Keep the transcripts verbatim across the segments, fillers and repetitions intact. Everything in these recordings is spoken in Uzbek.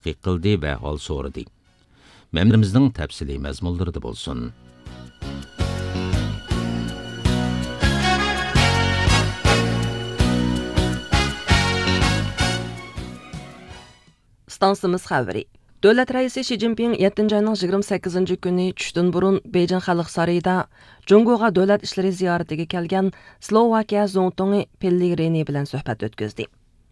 qildi va hol so'radi. Memrimizning tafsiliy mazmunlarida bo'lsin. Stansimiz xabari. Davlat raisi Xi Jinping yettinchi ayning yigirma sakkizinchi kuni tushdan burun Beijing Xalq sarayida Jungoga davlat ishlari ziyoratiga kelgan Slovakiya Zongtongi Pellegrini bilan suhbat o'tkazdi.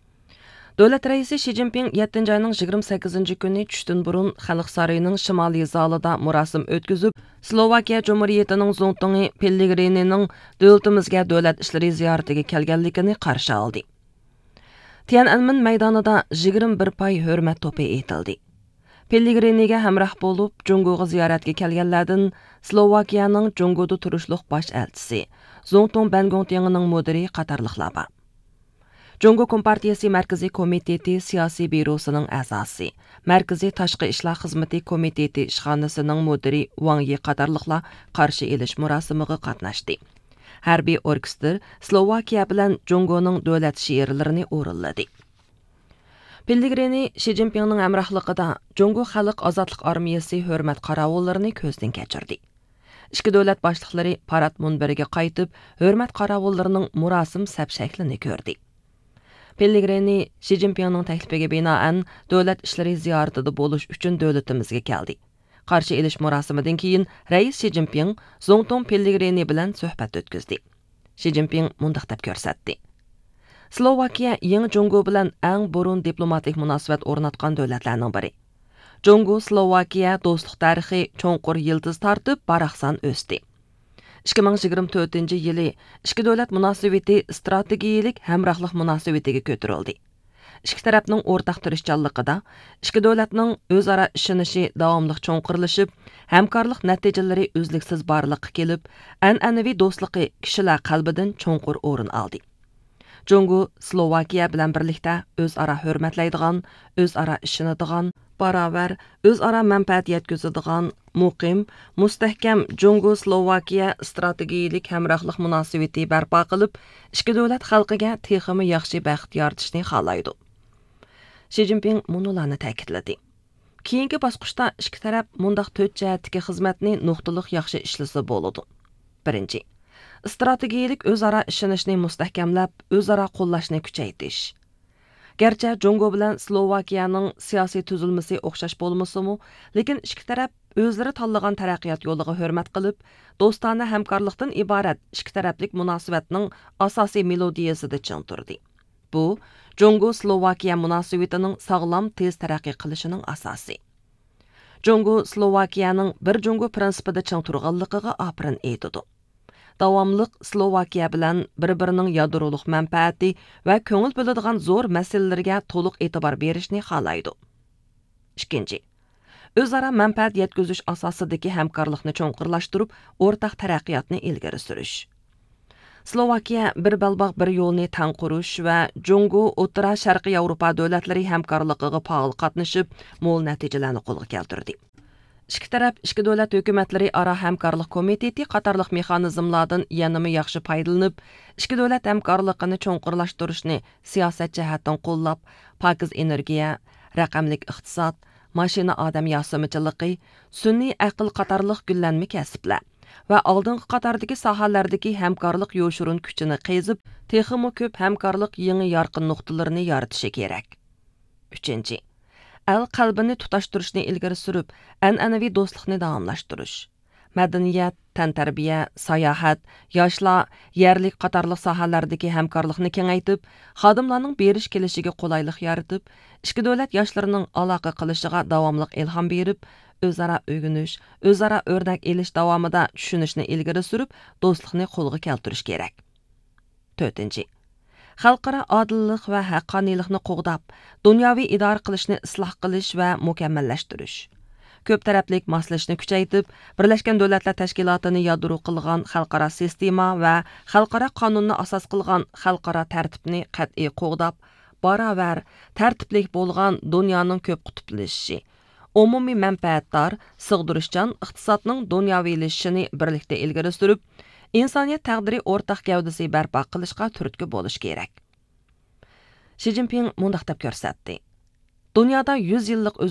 Davlat raisi Xi Jinping yettinchi ayning yigirma sakkizinchi kuni tushdan burun Xalq sarayining shimoliy zalida murosim o'tkazib, Slovakiya Jumhuriyatining Zongtongi Pellegrinining davlatimizga davlat ishlari ziyoratiga kelganligini qarshi oldi. Tiananmen maydonida yigirma bir pay hurmat to'pi etildi. Pellegriniga hamroh bo'lib, Jungoga ziyoratga kelganlardan Slovakiyaning Jungoda turishliq bosh elchisi, Zongtong Bangongtiangning mudiri qatorliqlar bor. Jungo Kompartiyasi Markaziy komiteti siyosiy byurosining a'zosi, Markaziy tashqi ishlar xizmati komiteti ishxonasining mudiri Wang Yi qatorliqlar qarshi elish murosimiga qatnashdi. Harbiy orkestr Slovakiya bilan Jungoning davlat she'rlarini o'rinladi. Pellegrini Xi Jinpingning hamrohligida Jungo Xalq ozodlik armiyasi hurmat qaravullarini ko'zdan kechirdi. Ikki davlat boshliqlari parad munbariga qaytib, hurmat qaravullarining murosim saf shaklini ko'rdi. Pellegrini Xi Jinpingning taklifiga binoan davlat ishlari ziyoratida bo'lish uchun davlatimizga keldi. Qarshi elish murosimidan keyin rais Xi Jinping Zongtong Pellegrini bilan suhbat o'tkazdi. Xi Jinping mundaq deb ko'rsatdi. Slovakiya yangi Jungo bilan eng burun diplomatik munosabat o'rnatgan davlatlarning biri. Jungo Slovakiya do'stlik tarixi cho'nqur yildiz tortib baraqsan o'sdi. ikki ming yigirma to'rtinchi yili ikki davlat munosabati strategiyalik hamrohlik munosabatiga ko'tarildi. Ikki tarafning o'rtaq tirishchanligida ikki davlatning o'zaro ishonishi davomli cho'nqirlashib, hamkorlik natijalari uzluksiz borliqqa kelib, an'anaviy do'stligi kishilar qalbidan cho'nqur o'rin oldi. Jungo Slovakiya bilan birlikda o'zaro hurmatlaydigan, o'zaro ishonadigan, barobar o'zaro manfaat yetkazadigan, muqim, mustahkam Jungo Slovakiya strategiyalik hamrohlik munosabati barpo qilib, ikki davlat xalqiga texmi yaxshi baxt yoritishni xohlaydi. Xi Jinping munolarni ta'kidladi. Keyingi bosqichda ikki taraf mundaq to'rt jihatdagi xizmatni nuqtaliq yaxshi ishlasa bo'ladi. Birinchi, strategiyalik o'zaro ishonishni mustahkamlab, o'zaro qo'llashni kuchaytirish. Gerçi Jungo bilan Slovakiyaning siyosiy tuzilmasi o'xshash bo'lmasa-mu, lekin ikki taraf o'zlari tanlagan taraqqiyot yo'liga hurmat qilib, do'stona hamkorlikdan iborat ikki taraflik munosabatning asosiy melodiyasida ching turdi. Bu Jungo Slovakiya munosabatining sog'lom tez taraqqiy qilishining asosi. Jungo Slovakiyaning bir Jungo prinsipida ching turganligiga afrin aytdi. Davomliq Slovakiya bilan bir-birining yadroliq manfaati va ko'ngil bo'ladigan zo'r masalalarga to'liq e'tibor berishni xohlaydi. Ikkinchi, o'zaro manfaat yetkazish asosidagi hamkorlikni cho'nqirlashtirib, o'rtaq taraqqiyotni ilgari surish. Slovakiya bir balbaq bir yo'lni tang qurish va Jungo O'rta Sharqiy Yevropa davlatlari hamkorligiga faol qatnashib, mo'l natijalarni qo'lga keltirdi. Ikki taraf ikki davlat hukumatlari aro hamkorlik komiteti qatorliq mexanizmlardan yanama yaxshi foydalanib, ikki davlat hamkorligini cho'nqirlashtirishni siyosat jihatdan qo'llab, pokiz energiya, raqamlik iqtisod, mashina odam yosimichiligi, sun'iy aql qatorliq gullanma kasblar va oldingi qatordagi sohalardagi hamkorlik yo'shurun kuchini qezib, texmi ko'p hamkorlik yangi yorqin nuqtalarini yaratishi kerak. Uchinchi, el qalbini tutashtirishni ilgari surib, an'anaviy do'stlikni davomlashtirish. Madaniyat, tantarbiya, sayohat, yoshlar, yerlik qatorliq sohalardagi hamkorlikni kengaytib, xodimlarning berish kelishiga qulaylik yaratib, ikki davlat yoshlarining aloqa qilishiga davomli ilhom berib, o'zaro o'rganish, o'zaro o'rnak elish davomida tushunishni ilgari surib, do'stlikni qo'lga keltirish kerak. To'rtinchi, xalqaro odillik va haqqoniylikni qo'g'dab, dunyoviy idora qilishni isloh qilish va mukammallashtirish. Ko'p taraflik moslashni kuchaytirib, Birlashgan Davlatlar Tashkilotini yadro qilgan xalqaro sistema va xalqaro qonunni asos qilgan xalqaro tartibni qat'iy qo'g'dab, barobar tartiblik bo'lgan dunyoning ko'p qutblashishi, umumiy manfaatdor, sig'dirishchan iqtisodning dunyoviylashishini birlikda ilgari surib, insoniyat taqdiri o'rtaq gavdasi barpo qilishga turtki bo'lish kerak. Xi Jinping mundaq deb ko'rsatdi. Dunyoda yüz yillik